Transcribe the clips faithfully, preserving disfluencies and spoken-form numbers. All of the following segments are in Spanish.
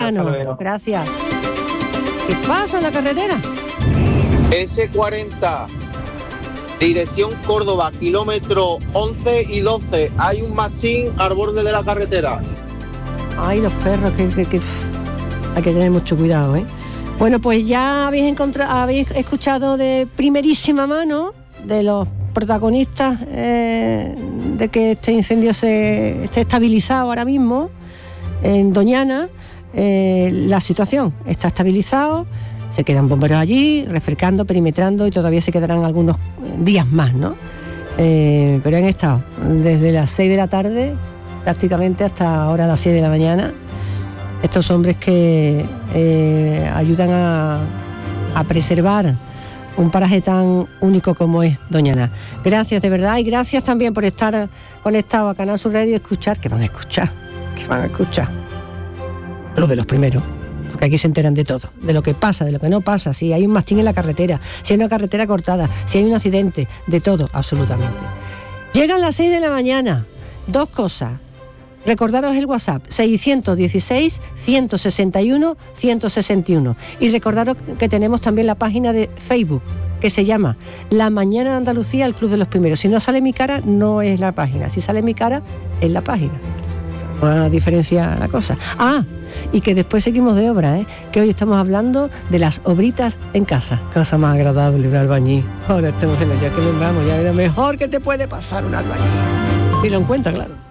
verano. Gracias. ¿Qué pasa en la carretera? ese cuarenta, dirección Córdoba, kilómetro once y doce. Hay un machín al borde de la carretera. Ay, los perros, que, que, que hay que tener mucho cuidado, ¿eh? Bueno, pues ya habéis encontrado, habéis escuchado de primerísima mano de los protagonistas eh, de que este incendio se esté estabilizado ahora mismo en Doñana. Eh, la situación está estabilizado, se quedan bomberos allí refrescando, perimetrando, y todavía se quedarán algunos días más, ¿no? Eh, pero han estado desde las seis de la tarde prácticamente hasta ahora las siete de la mañana estos hombres que eh, ayudan a, a preservar un paraje tan único como es Doñana. Gracias de verdad, y gracias también por estar conectados a Canal Sur Radio y escuchar, que van a escuchar, que van a escuchar lo de los primeros, porque aquí se enteran de todo, de lo que pasa, de lo que no pasa, si hay un mastín en la carretera, si hay una carretera cortada, si hay un accidente, de todo, absolutamente. Llegan las seis de la mañana, dos cosas. Recordaros el WhatsApp, seiscientos dieciséis, ciento sesenta y uno, ciento sesenta y uno. Y recordaros que tenemos también la página de Facebook, que se llama La Mañana de Andalucía, el Club de los Primeros. Si no sale mi cara, no es la página. Si sale mi cara, es la página. Una diferencia la cosa. Ah, y que después seguimos de obra, ¿eh? Que hoy estamos hablando de las obritas en casa. Cosa más agradable, un albañil. Ahora estamos en el ya que nos vamos, ya es lo mejor que te puede pasar un albañil. Si lo encuentra, claro.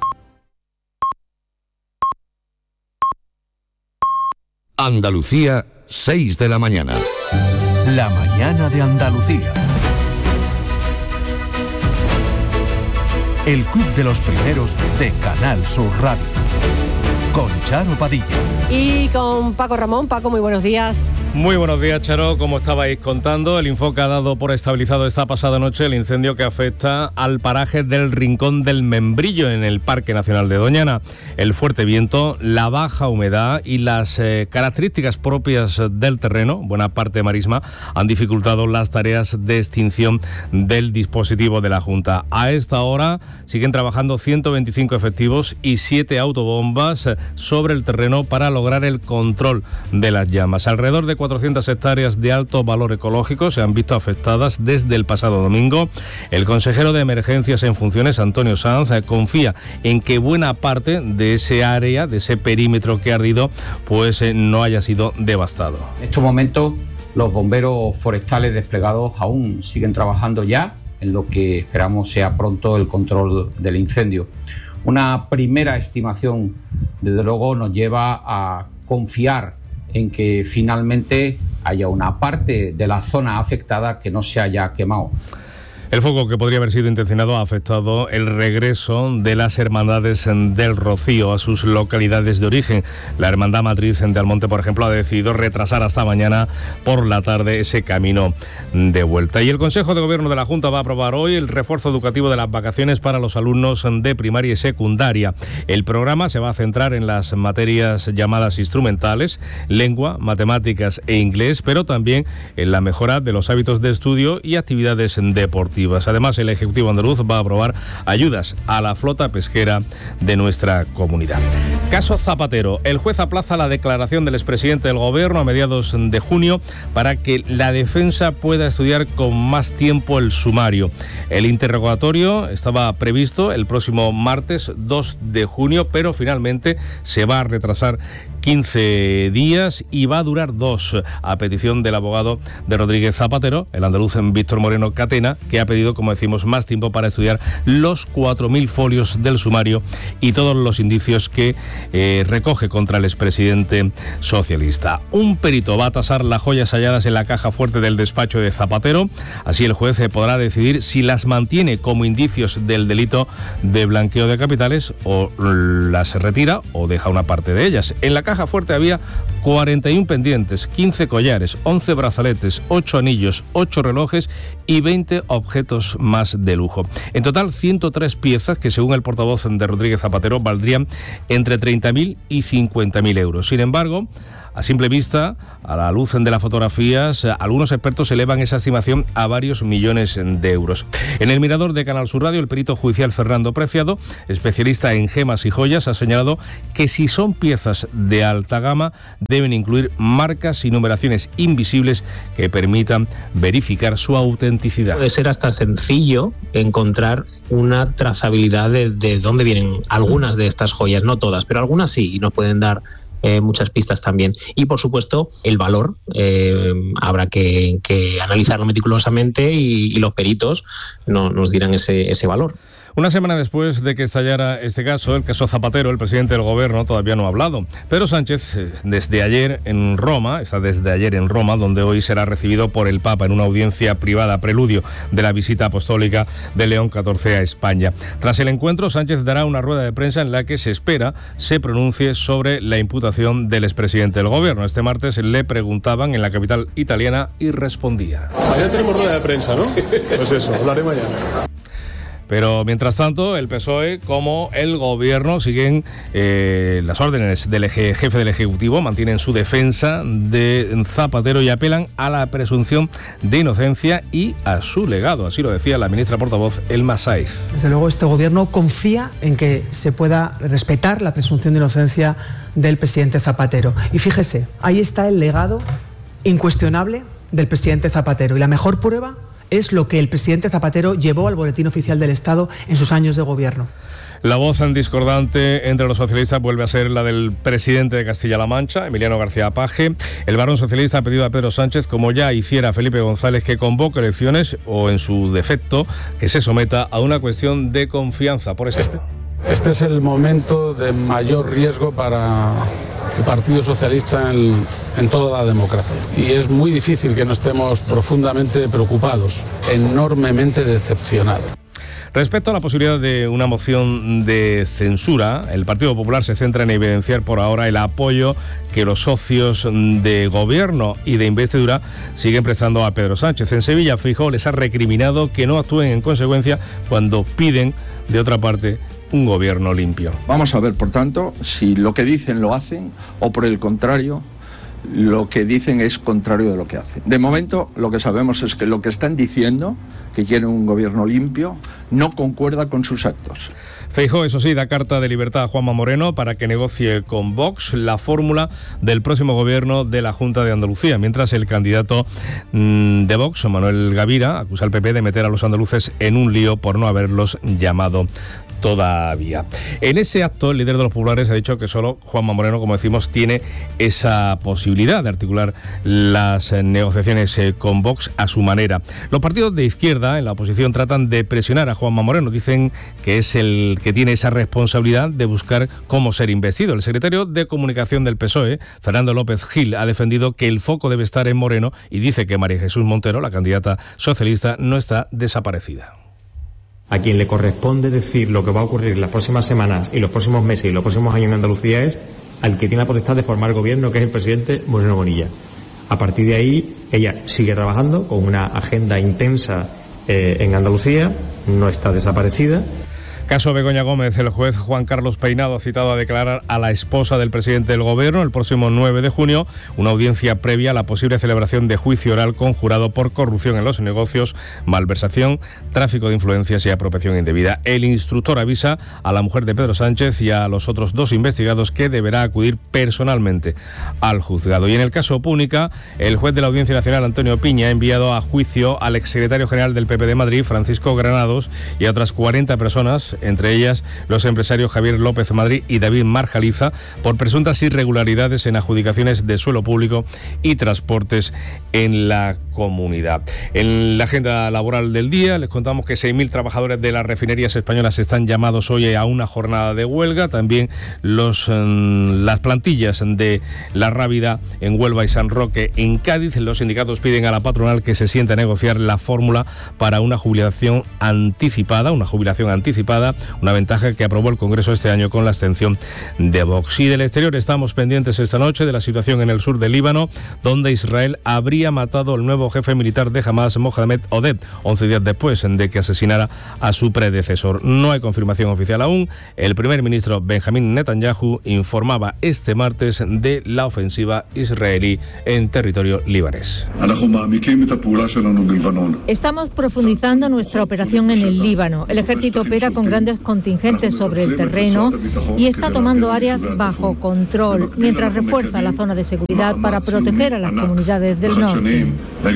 Andalucía, seis de la mañana. La mañana de Andalucía. El Club de los Primeros de Canal Sur Radio. Con Charo Padilla. Y con Paco Ramón. Paco, muy buenos días. Muy buenos días, Charo. Como estabais contando, el Infoca ha dado por estabilizado esta pasada noche el incendio que afecta al paraje del Rincón del Membrillo en el Parque Nacional de Doñana. El fuerte viento, la baja humedad y las eh, características propias del terreno, buena parte de marisma, han dificultado las tareas de extinción del dispositivo de la Junta. A esta hora siguen trabajando ciento veinticinco efectivos y siete autobombas sobre el terreno para lograr el control de las llamas. Alrededor de cuatrocientas hectáreas de alto valor ecológico se han visto afectadas desde el pasado domingo. El consejero de Emergencias en funciones, Antonio Sanz, confía en que buena parte de ese área, de ese perímetro que ha ardido, pues eh, no haya sido devastado. En estos momentos, los bomberos forestales desplegados aún siguen trabajando ya en lo que esperamos sea pronto el control del incendio. Una primera estimación, desde luego, nos lleva a confiar en que finalmente haya una parte de la zona afectada que no se haya quemado. El fuego, que podría haber sido intencionado, ha afectado el regreso de las hermandades del Rocío a sus localidades de origen. La hermandad matriz de Almonte, por ejemplo, ha decidido retrasar hasta mañana por la tarde ese camino de vuelta. Y el Consejo de Gobierno de la Junta va a aprobar hoy el refuerzo educativo de las vacaciones para los alumnos de primaria y secundaria. El programa se va a centrar en las materias llamadas instrumentales, lengua, matemáticas e inglés, pero también en la mejora de los hábitos de estudio y actividades deportivas. Además, el Ejecutivo andaluz va a aprobar ayudas a la flota pesquera de nuestra comunidad. Caso Zapatero. El juez aplaza la declaración del expresidente del Gobierno a mediados de junio para que la defensa pueda estudiar con más tiempo el sumario. El interrogatorio estaba previsto el próximo martes dos de junio, pero finalmente se va a retrasar quince días y va a durar dos, a petición del abogado de Rodríguez Zapatero, el andaluz Víctor Moreno Catena, que ha pedido, como decimos, más tiempo para estudiar los cuatro mil folios del sumario y todos los indicios que eh, recoge contra el expresidente socialista. Un perito va a tasar las joyas halladas en la caja fuerte del despacho de Zapatero. Así el juez podrá decidir si las mantiene como indicios del delito de blanqueo de capitales o las retira o deja una parte de ellas. En la caja fuerte había cuarenta y uno pendientes, quince collares, once brazaletes, ocho anillos, ocho relojes y veinte objetos más de lujo. En total, ciento tres piezas que, según el portavoz de Rodríguez Zapatero, valdrían entre treinta mil y cincuenta mil euros. Sin embargo, A simple vista, a la luz de las fotografías, algunos expertos elevan esa estimación a varios millones de euros. En el Mirador de Canal Sur Radio, el perito judicial Fernando Preciado, especialista en gemas y joyas, ha señalado que si son piezas de alta gama, deben incluir marcas y numeraciones invisibles que permitan verificar su autenticidad. Puede ser hasta sencillo encontrar una trazabilidad de, de dónde vienen algunas de estas joyas, no todas, pero algunas sí, y nos pueden dar Eh, muchas pistas también. Y por supuesto el valor, eh, habrá que, que analizarlo meticulosamente y, y los peritos no, nos dirán ese, ese valor. Una semana después de que estallara este caso, el caso Zapatero, el presidente del gobierno todavía no ha hablado. Pedro Sánchez, desde ayer en Roma, está desde ayer en Roma, donde hoy será recibido por el Papa en una audiencia privada, preludio de la visita apostólica de León catorce a España. Tras el encuentro, Sánchez dará una rueda de prensa en la que se espera se pronuncie sobre la imputación del expresidente del gobierno. Este martes le preguntaban en la capital italiana y respondía. Mañana tenemos rueda de prensa, ¿no? Pues eso, hablaré mañana. Pero mientras tanto, el P S O E como el Gobierno siguen eh, las órdenes del eje, jefe del Ejecutivo, mantienen su defensa de Zapatero y apelan a la presunción de inocencia y a su legado. Así lo decía la ministra portavoz Elma Sáez. Desde luego, este Gobierno confía en que se pueda respetar la presunción de inocencia del presidente Zapatero. Y fíjese, ahí está el legado incuestionable del presidente Zapatero. Y la mejor prueba es lo que el presidente Zapatero llevó al Boletín Oficial del Estado en sus años de gobierno. La voz discordante entre los socialistas vuelve a ser la del presidente de Castilla-La Mancha, Emiliano García Paje. El varón socialista ha pedido a Pedro Sánchez, como ya hiciera Felipe González, que convoque elecciones o, en su defecto, que se someta a una cuestión de confianza. Por eso. Este, este es el momento de mayor riesgo para el Partido Socialista en, en toda la democracia. Y es muy difícil que no estemos profundamente preocupados, enormemente decepcionados. Respecto a la posibilidad de una moción de censura, el Partido Popular se centra en evidenciar por ahora el apoyo que los socios de gobierno y de investidura siguen prestando a Pedro Sánchez. En Sevilla, Feijóo les ha recriminado que no actúen en consecuencia cuando piden, de otra parte, un gobierno limpio. Vamos a ver, por tanto, si lo que dicen lo hacen o, por el contrario, lo que dicen es contrario de lo que hacen. De momento, lo que sabemos es que lo que están diciendo, que quieren un gobierno limpio, no concuerda con sus actos. Feijóo, eso sí, da carta de libertad a Juanma Moreno para que negocie con Vox la fórmula del próximo gobierno de la Junta de Andalucía, mientras el candidato mmm, de Vox, Manuel Gavira, acusa al P P de meter a los andaluces en un lío por no haberlos llamado todavía. En ese acto, el líder de los populares ha dicho que solo Juanma Moreno, como decimos, tiene esa posibilidad de articular las negociaciones con Vox a su manera. Los partidos de izquierda en la oposición tratan de presionar a Juanma Moreno. Dicen que es el que tiene esa responsabilidad de buscar cómo ser investido. El secretario de Comunicación del P S O E, Fernando López Gil, ha defendido que el foco debe estar en Moreno y dice que María Jesús Montero, la candidata socialista, no está desaparecida. A quien le corresponde decir lo que va a ocurrir en las próximas semanas y los próximos meses y los próximos años en Andalucía es al que tiene la potestad de formar gobierno, que es el presidente Moreno Bonilla. A partir de ahí, ella sigue trabajando con una agenda intensa eh, en Andalucía, no está desaparecida. Caso Begoña Gómez, el juez Juan Carlos Peinado ha citado a declarar a la esposa del presidente del gobierno el próximo nueve de junio, una audiencia previa a la posible celebración de juicio oral conjurado por corrupción en los negocios, malversación, tráfico de influencias y apropiación indebida. El instructor avisa a la mujer de Pedro Sánchez y a los otros dos investigados que deberá acudir personalmente al juzgado. Y en el caso Púnica, el juez de la Audiencia Nacional, Antonio Piña, ha enviado a juicio al exsecretario general del P P de Madrid, Francisco Granados, y a otras cuarenta personas, entre ellas los empresarios Javier López Madrid y David Marjaliza, por presuntas irregularidades en adjudicaciones de suelo público y transportes en la comunidad. En la agenda laboral del día les contamos que seis mil trabajadores de las refinerías españolas están llamados hoy a una jornada de huelga. También los, las plantillas de La Rábida en Huelva y San Roque en Cádiz. Los sindicatos piden a la patronal que se siente a negociar la fórmula para una jubilación anticipada, una jubilación anticipada Granada, una ventaja que aprobó el Congreso este año con la abstención de Vox. Y del exterior estamos pendientes esta noche de la situación en el sur del Líbano, donde Israel habría matado al nuevo jefe militar de Hamás, Mohamed Oded, once días después de que asesinara a su predecesor. No hay confirmación oficial aún. El primer ministro Benjamín Netanyahu informaba este martes de la ofensiva israelí en territorio libanés. Estamos profundizando nuestra operación en el Líbano. El ejército opera con grandes contingentes sobre el terreno y está tomando áreas bajo control, mientras refuerza la zona de seguridad para proteger a las comunidades del norte.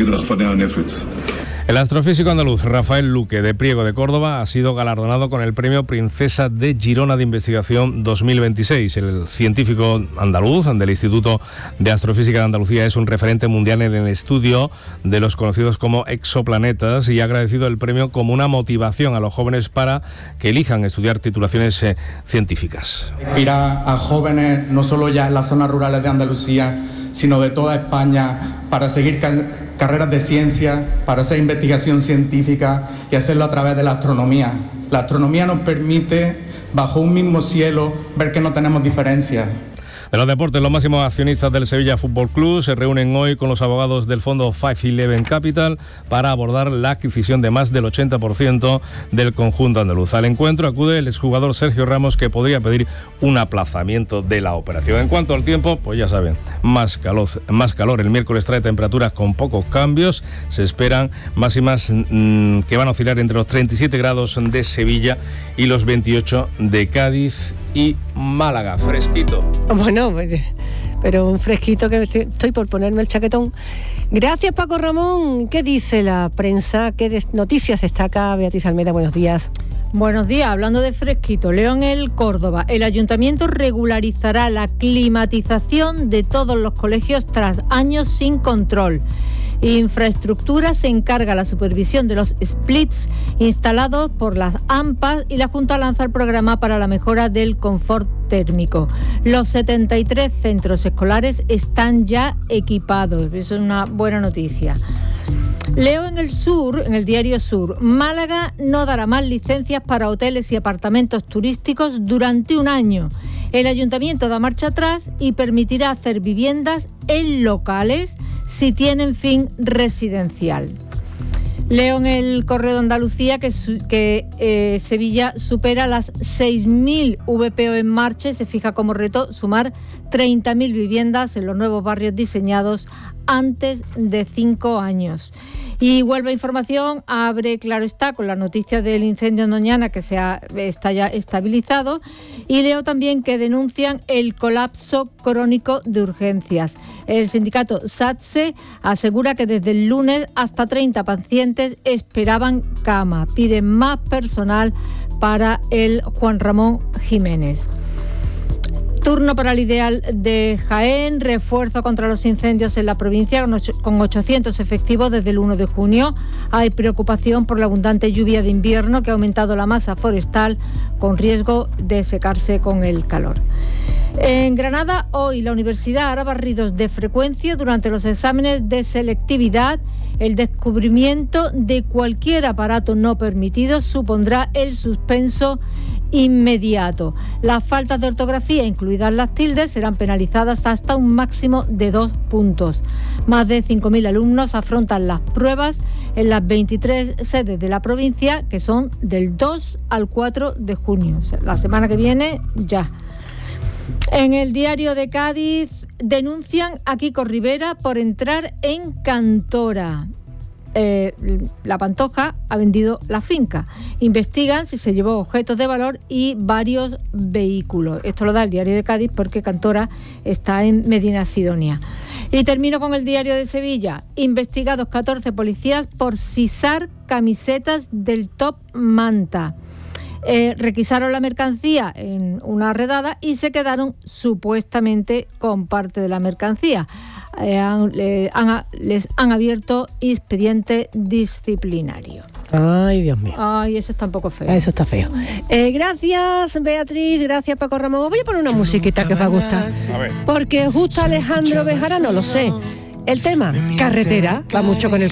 El astrofísico andaluz Rafael Luque, de Priego de Córdoba, ha sido galardonado con el premio Princesa de Girona de Investigación dos mil veintiséis. El científico andaluz del Instituto de Astrofísica de Andalucía es un referente mundial en el estudio de los conocidos como exoplanetas y ha agradecido el premio como una motivación a los jóvenes para que elijan estudiar titulaciones eh, científicas. Inspira a jóvenes no solo ya en las zonas rurales de Andalucía, sino de toda España, para seguir ca- carreras de ciencia, para hacer investigación científica y hacerlo a través de la astronomía. La astronomía nos permite, bajo un mismo cielo, ver que no tenemos diferencias. De los deportes, los máximos accionistas del Sevilla Fútbol Club se reúnen hoy con los abogados del fondo cinco once Capital para abordar la adquisición de más del ochenta por ciento del conjunto andaluz. Al encuentro acude el exjugador Sergio Ramos, que podría pedir un aplazamiento de la operación. En cuanto al tiempo, pues ya saben, más calor, más calor. El miércoles trae temperaturas con pocos cambios. Se esperan máximas mmm, que van a oscilar entre los treinta y siete grados de Sevilla y los veintiocho de Cádiz y Málaga. Fresquito. Bueno, pero un fresquito que estoy, estoy por ponerme el chaquetón. Gracias, Paco Ramón. ¿Qué dice la prensa? ¿Qué noticias destaca Beatriz Almeida? Buenos días. Buenos días. Hablando de fresquito, leo en el Córdoba: el ayuntamiento regularizará la climatización de todos los colegios tras años sin control. Infraestructura se encarga la supervisión de los splits instalados por las A M P A y la Junta lanza el programa para la mejora del confort térmico. Los setenta y tres centros escolares están ya equipados. Eso es una buena noticia. Leo en el Sur, en el diario Sur: Málaga no dará más licencias para hoteles y apartamentos turísticos durante un año. El ayuntamiento da marcha atrás y permitirá hacer viviendas en locales si tienen fin residencial. Leo en el Correo de Andalucía que, su, que eh, Sevilla supera las seis mil V P O en marcha y se fija como reto sumar treinta mil viviendas en los nuevos barrios diseñados antes de cinco años. Y Huelva Información abre, claro está, con la noticia del incendio en Doñana, que se ha, está ya estabilizado. Y leo también que denuncian el colapso crónico de urgencias. El sindicato SATSE asegura que desde el lunes hasta treinta pacientes esperaban cama. Piden más personal para el Juan Ramón Jiménez. Turno para el Ideal de Jaén, refuerzo contra los incendios en la provincia con ochocientos efectivos desde el uno de junio. Hay preocupación por la abundante lluvia de invierno que ha aumentado la masa forestal con riesgo de secarse con el calor. En Granada, hoy la universidad hará barridos de frecuencia durante los exámenes de selectividad. El descubrimiento de cualquier aparato no permitido supondrá el suspenso inmediato. Las faltas de ortografía, incluidas las tildes, serán penalizadas hasta un máximo de dos puntos. Más de cinco mil alumnos afrontan las pruebas en las veintitrés sedes de la provincia, que son del dos al cuatro de junio. O sea, la semana que viene ya. En el Diario de Cádiz denuncian a Kiko Rivera por entrar en Cantora. Eh, la Pantoja ha vendido la finca. Investigan si se llevó objetos de valor y varios vehículos. Esto lo da el Diario de Cádiz porque Cantora está en Medina Sidonia. Y termino con el Diario de Sevilla. Investigados catorce policías por sisar camisetas del Top Manta. Eh, requisaron la mercancía en una redada y se quedaron supuestamente con parte de la mercancía. Eh, han, le, han, les han abierto expediente disciplinario. Ay, Dios mío. Ay, eso está un poco feo. Eso está feo. Eh, gracias, Beatriz, gracias, Paco Ramón. Os voy a poner una musiquita que os va a gustar. A ver. Porque justo Alejandro Bejarano, lo sé. El tema, carretera, va mucho con el